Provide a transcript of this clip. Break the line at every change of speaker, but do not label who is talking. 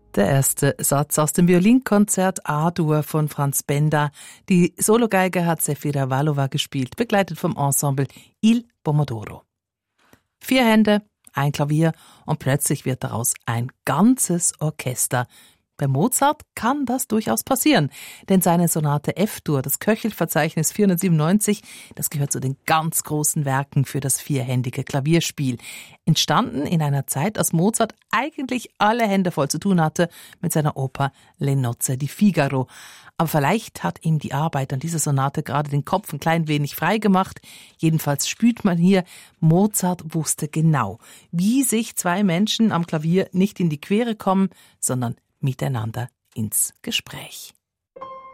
Der erste Satz aus dem Violinkonzert A-Dur von Franz Benda. Die Sologeige hat Zefira Valova gespielt, begleitet vom Ensemble Il Pomodoro. 4 Hände, ein Klavier und plötzlich wird daraus ein ganzes Orchester. Bei Mozart kann das durchaus passieren, denn seine Sonate F-Dur, das Köchelverzeichnis 497, das gehört zu den ganz großen Werken für das vierhändige Klavierspiel. Entstanden in einer Zeit, als Mozart eigentlich alle Hände voll zu tun hatte mit seiner Oper Le Nozze di Figaro. Aber vielleicht hat ihm die Arbeit an dieser Sonate gerade den Kopf ein klein wenig frei gemacht. Jedenfalls spürt man hier, Mozart wusste genau, wie sich 2 Menschen am Klavier nicht in die Quere kommen, sondern miteinander ins Gespräch.